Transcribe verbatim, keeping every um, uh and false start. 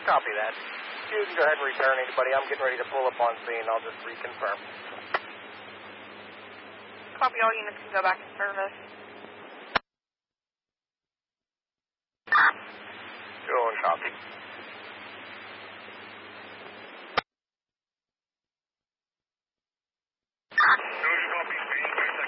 Copy that. You can go ahead and return anybody. I'm getting ready to pull up on scene. I'll just reconfirm. Copy, all units can go back in service. Go and copy.